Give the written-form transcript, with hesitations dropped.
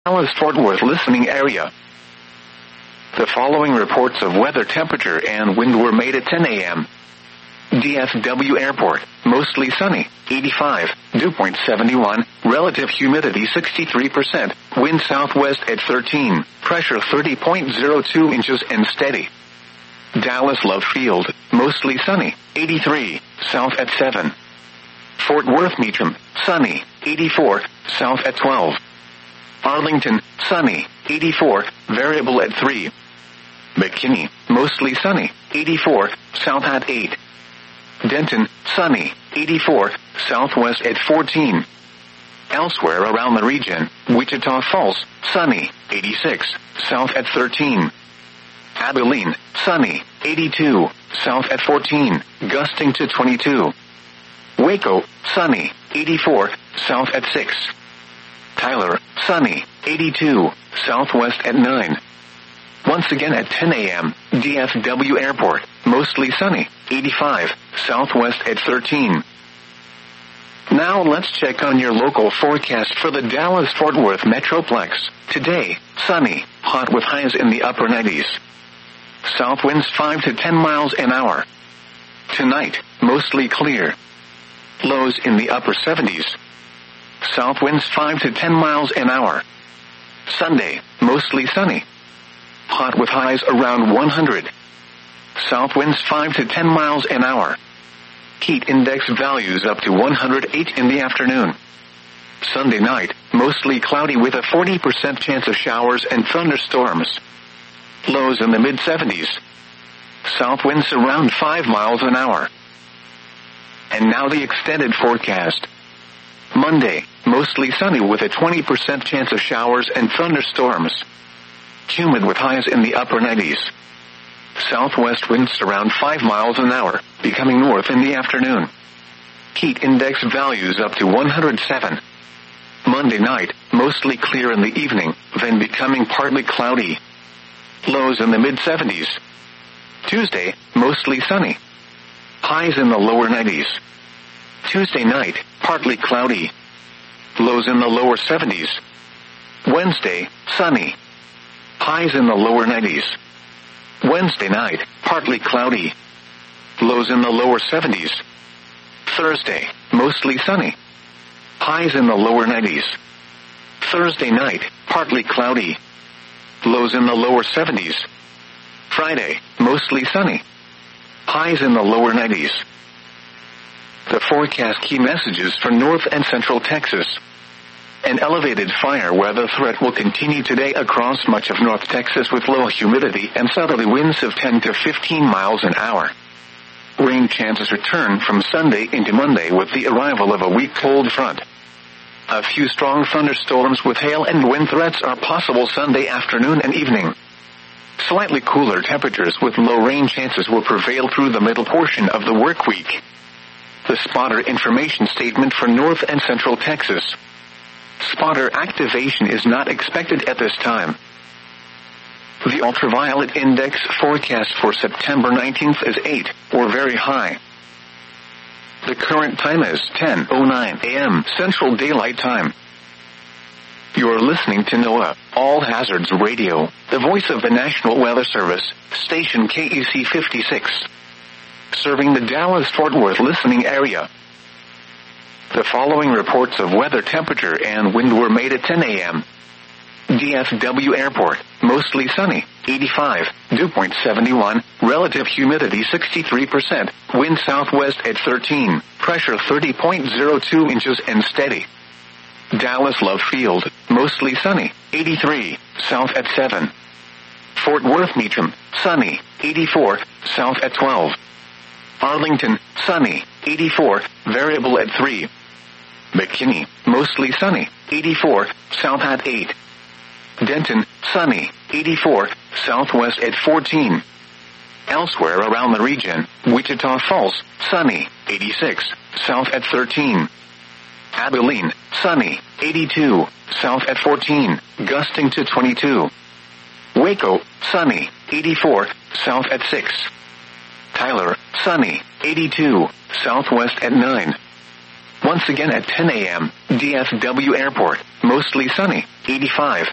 Dallas-Fort Worth listening area. The following reports of weather, temperature, and wind were made at 10 a.m. DFW Airport, mostly sunny, 85, dew point 71, relative humidity 63%, wind southwest at 13, pressure 30.02 inches and steady. Dallas Love Field, mostly sunny, 83, south at 7. Fort Worth Meacham, sunny, 84, south at 12. Arlington, sunny, 84, variable at 3. McKinney, mostly sunny, 84, south at 8. Denton, sunny, 84, southwest at 14. Elsewhere around the region, Wichita Falls, sunny, 86, south at 13. Abilene, sunny, 82, south at 14, gusting to 22. Waco, sunny, 84, south at 6. Tyler, sunny, 82, southwest at 9. Once again at 10 a.m., DFW Airport, mostly sunny, 85, southwest at 13. Now let's check on your local forecast for the Dallas-Fort Worth Metroplex. Today, sunny, hot with highs in the upper 90s. South winds 5 to 10 miles an hour. Tonight, mostly clear. Lows in the upper 70s. South winds 5 to 10 miles an hour. Sunday, mostly sunny. Hot with highs around 100. South winds 5 to 10 miles an hour. Heat index values up to 108 in the afternoon. Sunday night, mostly cloudy with a 40% chance of showers and thunderstorms. Lows in the mid-70s. South winds around 5 miles an hour. And now the extended forecast. Monday, mostly sunny with a 20% chance of showers and thunderstorms. Humid with highs in the upper 90s. Southwest winds around 5 miles an hour, becoming north in the afternoon. Heat index values up to 107. Monday night, mostly clear in the evening, then becoming partly cloudy. Lows in the mid-70s. Tuesday, mostly sunny. Highs in the lower 90s. Tuesday night, partly cloudy. Lows in the lower 70s. Wednesday, sunny. Highs in the lower 90s. Wednesday night, partly cloudy. Lows in the lower 70s. Thursday, mostly sunny. Highs in the lower 90s. Thursday night, partly cloudy. Lows in the lower 70s. Friday, mostly sunny. Highs in the lower 90s. The forecast key messages for North and Central Texas. An elevated fire weather threat will continue today across much of North Texas with low humidity and southerly winds of 10 to 15 miles an hour. Rain chances return from Sunday into Monday with the arrival of a weak cold front. A few strong thunderstorms with hail and wind threats are possible Sunday afternoon and evening. Slightly cooler temperatures with low rain chances will prevail through the middle portion of the work week. The spotter information statement for North and Central Texas. Spotter activation is not expected at this time. The ultraviolet index forecast for September 19th is 8, or very high. The current time is 10:09 a.m. Central Daylight Time. You are listening to NOAA, All Hazards Radio, the voice of the National Weather Service, station KEC 56. Serving the Dallas-Fort Worth listening area. The following reports of weather, temperature, and wind were made at 10 a.m. DFW Airport, mostly sunny, 85, dew point 71, relative humidity 63%, wind southwest at 13, pressure 30.02 inches and steady. Dallas Love Field, mostly sunny, 83, south at 7. Fort Worth Meacham, sunny, 84, south at 12. Arlington, sunny, 84, variable at 3. McKinney, mostly sunny, 84, south at 8. Denton, sunny, 84, southwest at 14. Elsewhere around the region, Wichita Falls, sunny, 86, south at 13. Abilene, sunny, 82, south at 14, gusting to 22. Waco, sunny, 84, south at 6. Tyler, sunny, 82, southwest at 9. Once again at 10 a.m., DFW Airport, mostly sunny, 85,